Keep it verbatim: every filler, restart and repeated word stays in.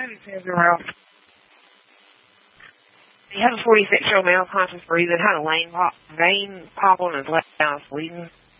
Ralph. He has a forty-six year old male conscious breathing, had a vein pop, vein pop on his left eye, bleeding.